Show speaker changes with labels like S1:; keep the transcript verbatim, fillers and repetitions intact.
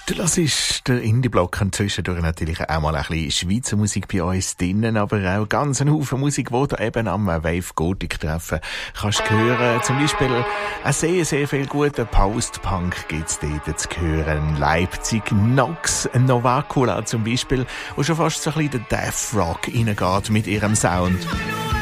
S1: Du hörst der Indie-Block und zwischendurch natürlich auch mal ein bisschen Schweizer Musik bei uns drinnen, aber auch ganz ein Haufen Musik, die du eben am Wave Gothic treffen kannst hören. Zum Beispiel ein sehr, sehr viel guter Post-Punk gibt's dort zu hören. Leipzig, Nox, Novacula zum Beispiel, wo schon fast so ein bisschen der Death Rock reingeht mit ihrem Sound.